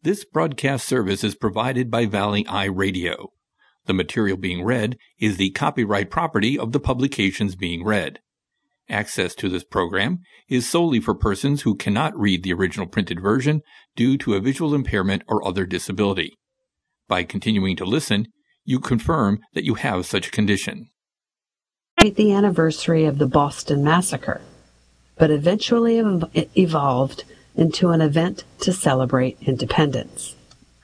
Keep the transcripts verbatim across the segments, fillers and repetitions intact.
This broadcast service is provided by Valley Eye Radio. The material being read is the copyright property of the publications being read. Access to this program is solely for persons who cannot read the original printed version due to a visual impairment or other disability. By continuing to listen, you confirm that you have such a condition. The anniversary of the Boston Massacre, but eventually ev- evolved into an event to celebrate independence.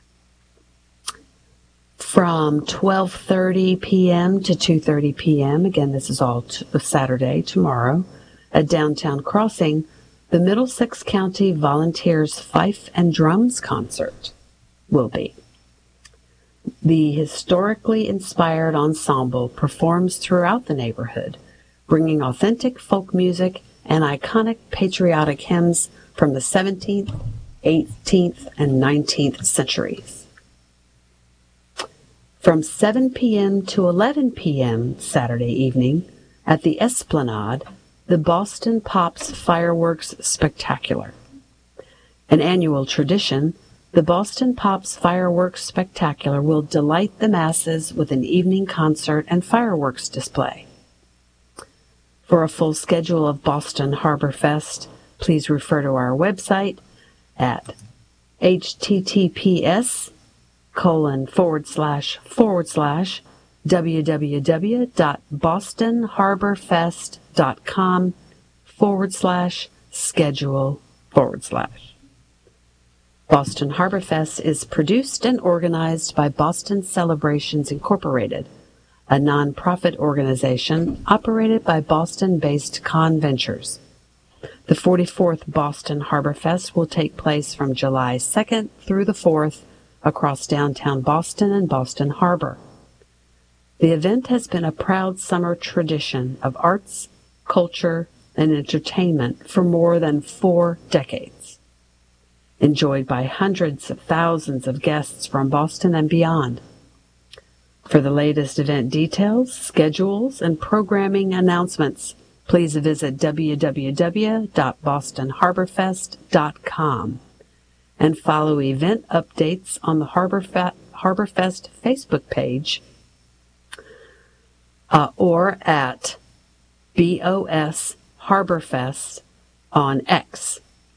From twelve thirty p.m. to two thirty p.m., again, this is all t- Saturday, tomorrow, at Downtown Crossing, the Middlesex County Volunteers Fife and Drums Concert will be. The historically inspired ensemble performs throughout the neighborhood, bringing authentic folk music and iconic patriotic hymns from the seventeenth, eighteenth, and nineteenth centuries. From seven p.m. to eleven p.m. Saturday evening at the Esplanade, the Boston Pops Fireworks Spectacular. An annual tradition, the Boston Pops Fireworks Spectacular will delight the masses with an evening concert and fireworks display. For a full schedule of Boston Harbor Fest, please refer to our website at https colon forward slash forward slash www.bostonharborfest.com forward slash schedule forward slash. Boston Harbor Fest is produced and organized by Boston Celebrations Incorporated, a nonprofit organization operated by Boston-based Conventures. The forty-fourth Boston Harbor Fest will take place from July second through the fourth across downtown Boston and Boston Harbor. The event has been a proud summer tradition of arts, culture, and entertainment for more than four decades. Enjoyed by hundreds of thousands of guests from Boston and beyond. For the latest event details, schedules, and programming announcements, please visit w w w dot boston harbor fest dot com and follow event updates on the Harbor, Fe- Harbor Fest Facebook page uh, or at B O S Harbor Fest on X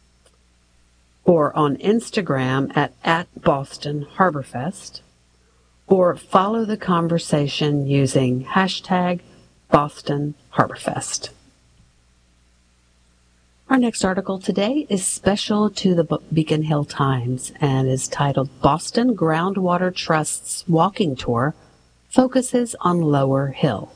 or on Instagram at, at Boston Harbor Fest, or follow the conversation using hashtag Boston Harbor Fest. Our next article today is special to the Beacon Hill Times and is titled Boston Groundwater Trust's Walking Tour Focuses on Lower Hill.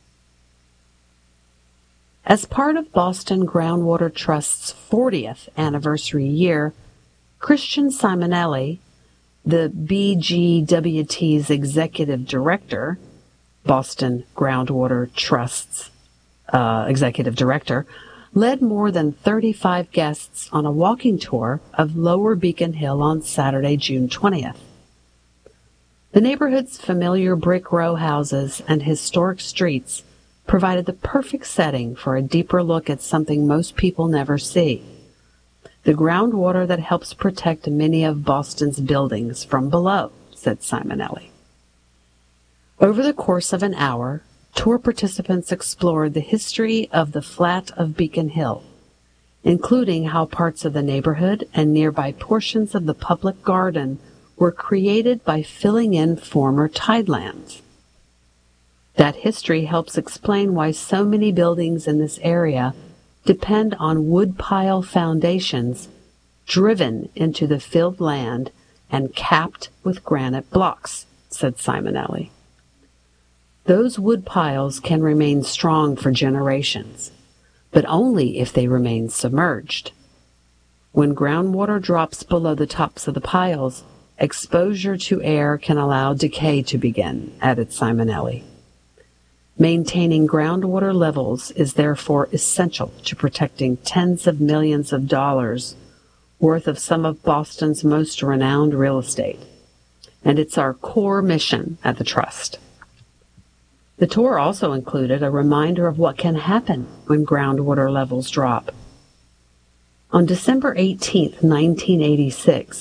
As part of Boston Groundwater Trust's fortieth anniversary year, Christian Simonelli, the B G W T's executive director, Boston Groundwater Trust's uh, executive director, led more than thirty-five guests on a walking tour of Lower Beacon Hill on Saturday, June twentieth. The neighborhood's familiar brick row houses and historic streets provided the perfect setting for a deeper look at something most people never see: the groundwater that helps protect many of Boston's buildings from below, said Simonelli. Over the course of an hour, tour participants explored the history of the flat of Beacon Hill, including how parts of the neighborhood and nearby portions of the public garden were created by filling in former tidelands. That history helps explain why so many buildings in this area depend on woodpile foundations driven into the filled land and capped with granite blocks, said Simonelli. Those wood piles can remain strong for generations, but only if they remain submerged. When groundwater drops below the tops of the piles, exposure to air can allow decay to begin, added Simonelli. Maintaining groundwater levels is therefore essential to protecting tens of millions of dollars worth of some of Boston's most renowned real estate, and it's our core mission at the Trust. The tour also included a reminder of what can happen when groundwater levels drop. On December eighteenth, nineteen eighty-six,